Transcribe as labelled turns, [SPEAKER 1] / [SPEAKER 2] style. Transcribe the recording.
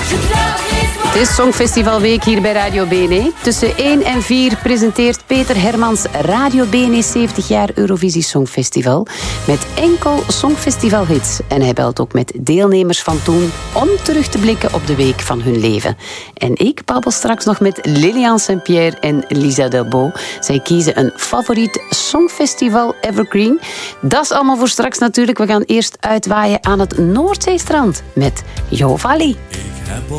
[SPEAKER 1] Het is Songfestivalweek hier bij Radio BNE. Tussen 1 en 4 presenteert Peter Hermans Radio BNE 70 jaar Eurovisie Songfestival met enkel Songfestivalhits. En hij belt ook met deelnemers van toen om terug te blikken op de week van hun leven. En ik babbel straks nog met Lilian Saint-Pierre en Lisa Delbo. Zij kiezen een favoriet Songfestival evergreen. Dat is allemaal voor straks natuurlijk. We gaan eerst uitwaaien aan het Noordzeestrand met Jo Valli.
[SPEAKER 2] Ik heb